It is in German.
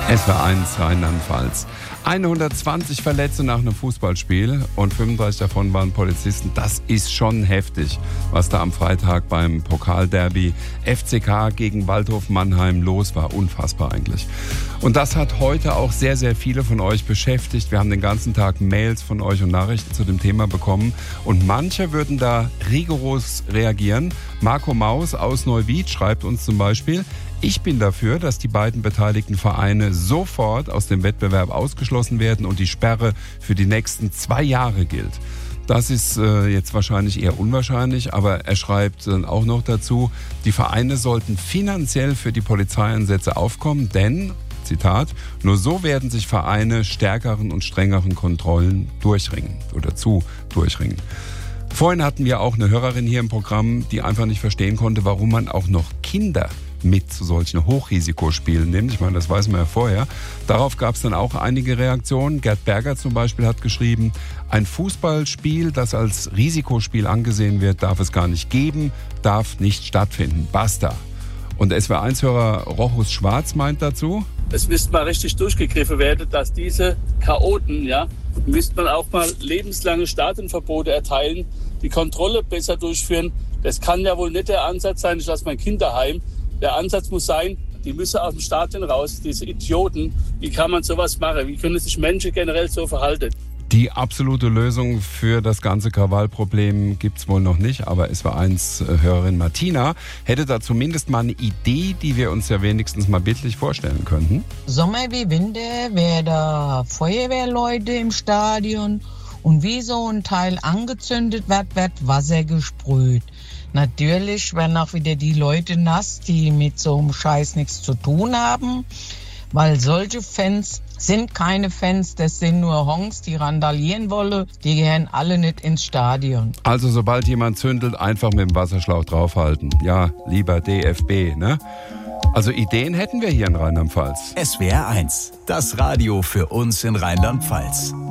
SWR1 Rheinland-Pfalz. 120 Verletzte nach einem Fußballspiel und 35 davon waren Polizisten. Das ist schon heftig, was da am Freitag beim Pokalderby FCK gegen Waldhof Mannheim los war. Unfassbar eigentlich. Und das hat heute auch sehr, sehr viele von euch beschäftigt. Wir haben den ganzen Tag Mails von euch und Nachrichten zu dem Thema bekommen. Und manche würden da rigoros reagieren. Marco Maus aus Neuwied schreibt uns zum Beispiel: Ich bin dafür, dass die beiden beteiligten Vereine sofort aus dem Wettbewerb ausgeschlossen werden und die Sperre für die nächsten 2 Jahre gilt. Das ist jetzt wahrscheinlich eher unwahrscheinlich, aber er schreibt dann auch noch dazu, die Vereine sollten finanziell für die Polizeieinsätze aufkommen, denn, Zitat, nur so werden sich Vereine stärkeren und strengeren Kontrollen durchringen. Vorhin hatten wir auch eine Hörerin hier im Programm, die einfach nicht verstehen konnte, warum man auch noch Kinder mit zu solchen Hochrisikospielen nimmt. Ich meine, das weiß man ja vorher. Darauf gab es dann auch einige Reaktionen. Gerd Berger zum Beispiel hat geschrieben, ein Fußballspiel, das als Risikospiel angesehen wird, darf es gar nicht geben, darf nicht stattfinden. Basta. Und SWR1-Hörer Rochus Schwarz meint dazu: Es müsste mal richtig durchgegriffen werden, dass diese Chaoten, müsste man auch mal lebenslange Stadionverbote erteilen, die Kontrolle besser durchführen. Das kann ja wohl nicht der Ansatz sein, ich lasse mein Kind daheim. Der Ansatz muss sein, die müssen aus dem Stadion raus, diese Idioten. Wie kann man sowas machen? Wie können sich Menschen generell so verhalten? Die absolute Lösung für das ganze Krawallproblem gibt's wohl noch nicht, aber SWR1-Hörerin Martina hätte da zumindest mal eine Idee, die wir uns ja wenigstens mal bildlich vorstellen könnten. Sommer wie Winter wäre da Feuerwehrleute im Stadion und wie so ein Teil angezündet wird Wasser gesprüht. Natürlich werden auch wieder die Leute nass, die mit so einem Scheiß nichts zu tun haben, weil solche Fans sind keine Fans, das sind nur Honks, die randalieren wollen, die gehören alle nicht ins Stadion. Also sobald jemand zündelt, einfach mit dem Wasserschlauch draufhalten. Ja, lieber DFB, ne? Also Ideen hätten wir hier in Rheinland-Pfalz. SWR1, das Radio für uns in Rheinland-Pfalz.